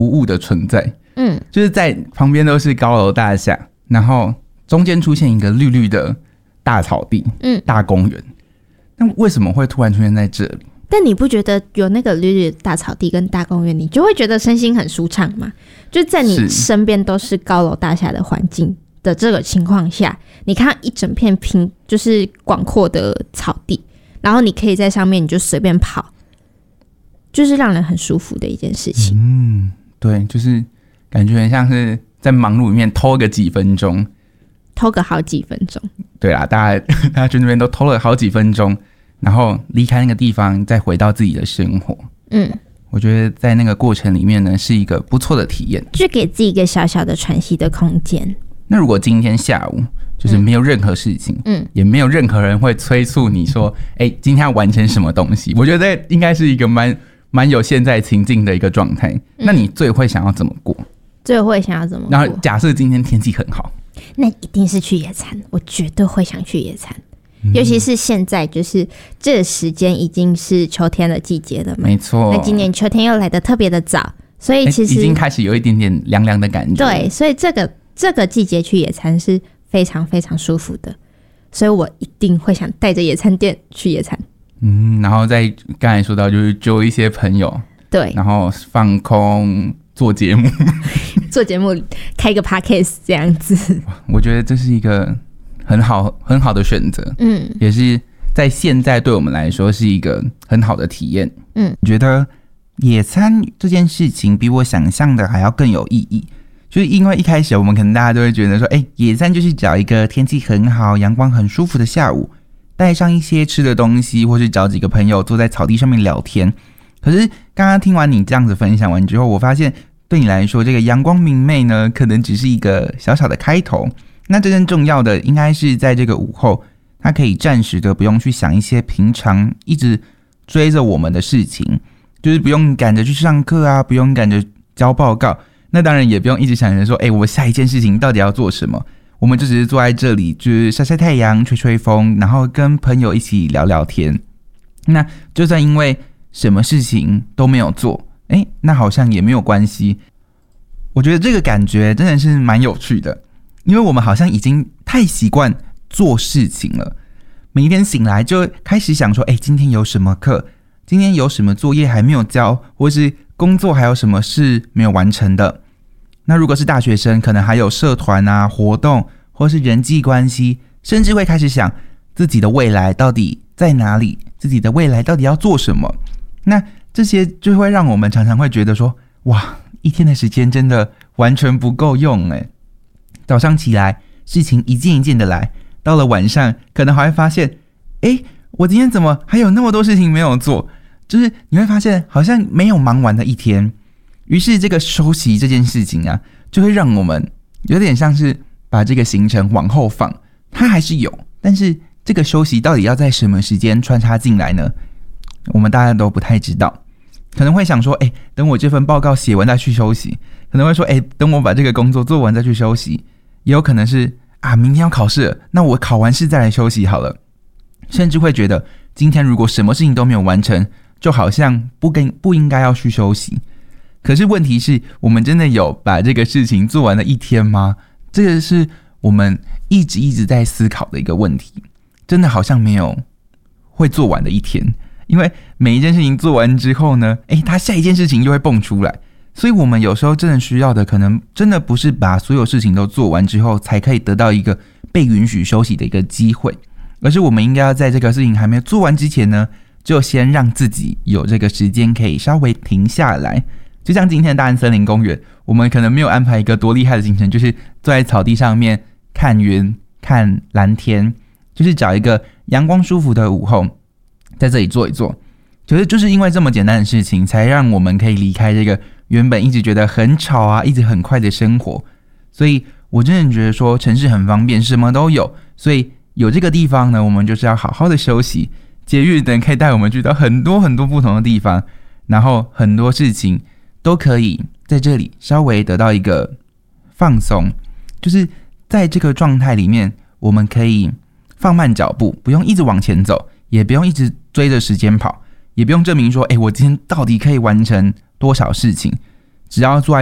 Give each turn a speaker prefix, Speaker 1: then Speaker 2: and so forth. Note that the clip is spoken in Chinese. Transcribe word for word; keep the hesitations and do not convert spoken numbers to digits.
Speaker 1: 无物的存在，
Speaker 2: 嗯，
Speaker 1: 就是在旁边都是高楼大厦，然后中间出现一个绿绿的大草地，嗯，大公园。那为什么会突然出现在这里？
Speaker 2: 但你不觉得有那个绿绿的大草地跟大公园，你就会觉得身心很舒畅吗？就在你身边都是高楼大厦的环境的这个情况下，你看一整片平就是广阔的草地，然后你可以在上面你就随便跑，就是让人很舒服的一件事情。
Speaker 1: 嗯，对，就是感觉很像是在忙碌里面偷个几分钟，
Speaker 2: 偷个好几分钟。对
Speaker 1: 啦，大家大家去那边都偷了好几分钟。然后离开那个地方，再回到自己的生活。嗯，我觉得在那个过程里面呢，是一个不错的体验，
Speaker 2: 就给自己一个小小的喘息的空间。
Speaker 1: 那如果今天下午就是没有任何事情，嗯，也没有任何人会催促你说，哎，今天要完成什么东西？我觉得应该是一个蛮蛮有现在情境的一个状态。嗯、那你最会想要怎么过？
Speaker 2: 最会想要怎么过？
Speaker 1: 然后假设今天天气很好，
Speaker 2: 那一定是去野餐，我绝对会想去野餐。尤其是现在，就是这个时间已经是秋天的季节了嘛，
Speaker 1: 没错。
Speaker 2: 那今年秋天又来得特别的早，所以其实、
Speaker 1: 欸、已经开始有一点点凉凉的感觉。
Speaker 2: 对，所以这个这个季节去野餐是非常非常舒服的，所以我一定会想带着野餐垫去野餐。
Speaker 1: 嗯，然后再刚才说到就是揪一些朋友，
Speaker 2: 对，
Speaker 1: 然后放空做节目，
Speaker 2: 做节目开一个 podcast 这样子。
Speaker 1: 我觉得这是一个。很好很好的选择，嗯，也是在现在对我们来说是一个很好的体验，嗯，我觉得野餐这件事情比我想象的还要更有意义，就是因为一开始我们可能大家都会觉得说，哎、欸，野餐就是找一个天气很好、阳光很舒服的下午，带上一些吃的东西，或是找几个朋友坐在草地上面聊天。可是刚刚听完你这样子分享完之后，我发现对你来说，这个阳光明媚呢，可能只是一个小小的开头。那真正重要的应该是在这个午后，它可以暂时的不用去想一些平常一直追着我们的事情，就是不用赶着去上课啊，不用赶着交报告，那当然也不用一直想着说，哎、欸，我下一件事情到底要做什么？我们就只是坐在这里，就是晒晒太阳、吹吹风，然后跟朋友一起聊聊天。那就算因为什么事情都没有做，哎、欸，那好像也没有关系。我觉得这个感觉真的是蛮有趣的。因为我们好像已经太习惯做事情了，每一天醒来就开始想说，哎，今天有什么课？今天有什么作业还没有交？或是工作还有什么事没有完成的？那如果是大学生，可能还有社团啊、活动，或是人际关系，甚至会开始想自己的未来到底在哪里？自己的未来到底要做什么？那这些就会让我们常常会觉得说，哇，一天的时间真的完全不够用哎。早上起来，事情一件一件的来，到了晚上，可能还会发现，哎，我今天怎么还有那么多事情没有做？就是你会发现，好像没有忙完的一天。于是，这个休息这件事情啊，就会让我们有点像是把这个行程往后放，它还是有，但是这个休息到底要在什么时间穿插进来呢？我们大家都不太知道。可能会想说，哎，等我这份报告写完再去休息。可能会说，哎，等我把这个工作做完再去休息。也有可能是啊，明天要考试了，那我考完试再来休息好了。甚至会觉得，今天如果什么事情都没有完成，就好像不跟不应该要去休息。可是问题是，我们真的有把这个事情做完了一天吗？这个是我们一直一直在思考的一个问题。真的好像没有会做完的一天，因为每一件事情做完之后呢，诶，它下一件事情就会蹦出来。所以我们有时候真的需要的，可能真的不是把所有事情都做完之后，才可以得到一个被允许休息的一个机会，而是我们应该要在这个事情还没有做完之前呢，就先让自己有这个时间可以稍微停下来。就像今天的大安森林公园，我们可能没有安排一个多厉害的行程，就是坐在草地上面看云、看蓝天，就是找一个阳光舒服的午后，在这里坐一坐。可是就是因为这么简单的事情，才让我们可以离开这个原本一直觉得很吵啊，一直很快的生活。所以我真的觉得说城市很方便，什么都有，所以有这个地方呢，我们就是要好好的休息。捷运等可以带我们去到很多很多不同的地方，然后很多事情都可以在这里稍微得到一个放松，就是在这个状态里面，我们可以放慢脚步，不用一直往前走，也不用一直追着时间跑，也不用证明说，哎，我今天到底可以完成多少事情。 只要坐在